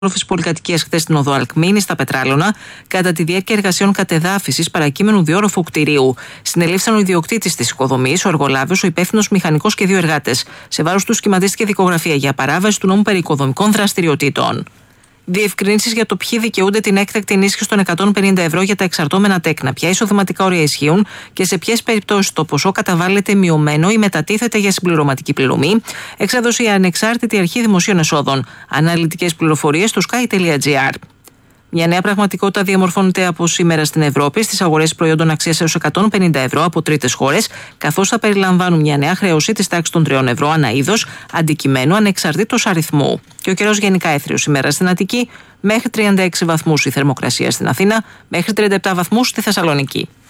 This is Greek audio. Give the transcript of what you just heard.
πολυκατοικίας χθες στην οδό Αλκμήνη, στα Πετράλωνα, κατά τη διάρκεια εργασιών κατεδάφισης παρακείμενου διόροφου κτηρίου. Συνελήφθησαν ο ιδιοκτήτης της οικοδομής, ο εργολάβος, ο υπεύθυνος μηχανικός και 2 εργάτες. Σε βάρος του σχηματίστηκε δικογραφία για παράβαση του νόμου περί οικοδομικών δραστηριοτήτων. Διευκρινήσεις για το ποιοι δικαιούνται την έκτακτη ενίσχυση των 150 ευρώ για τα εξαρτώμενα τέκνα, ποια εισοδηματικά όρια ισχύουν και σε ποιες περιπτώσεις το ποσό καταβάλλεται μειωμένο ή μετατίθεται για συμπληρωματική πληρωμή, εξέδωσε η Ανεξάρτητη Αρχή Δημοσίων Εσόδων. Αναλυτικές πληροφορίες στο sky.gr. Μια νέα πραγματικότητα διαμορφώνεται από σήμερα στην Ευρώπη στις αγορές προϊόντων αξίας έως 150 ευρώ από τρίτες χώρες, καθώς θα περιλαμβάνουν μια νέα χρέωση της τάξης των 3 ευρώ ανά είδος αντικειμένου ανεξαρτήτως αριθμού. Και ο καιρός γενικά έθριος σήμερα στην Αττική, μέχρι 36 βαθμούς η θερμοκρασία στην Αθήνα, μέχρι 37 βαθμούς στη Θεσσαλονίκη.